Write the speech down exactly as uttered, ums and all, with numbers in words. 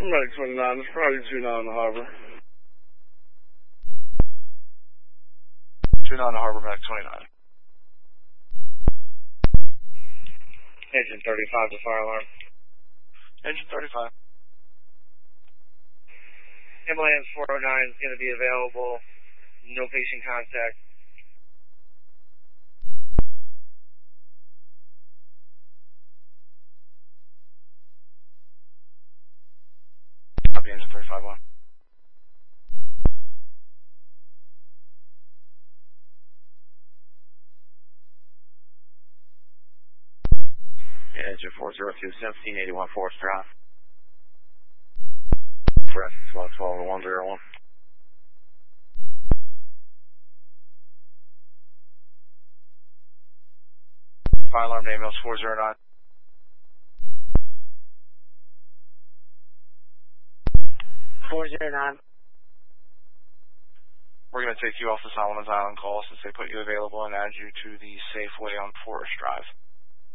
Medic twenty-nine, it's probably two nine in the harbor. two nine in the harbor, Medic twenty-nine. Engine thirty-five to fire alarm. Engine thirty-five. Ambulance four oh nine is going to be available. No patient contact. Copy, engine thirty-five one. Engine four zero two, seventeen eighty-one Forest Drive. Press one twelve to one zero one. Fire alarm name is four zero nine. four zero nine. We're going to take you off the Solomon's Island call since they put you available and add you to the Safeway on Forest Drive.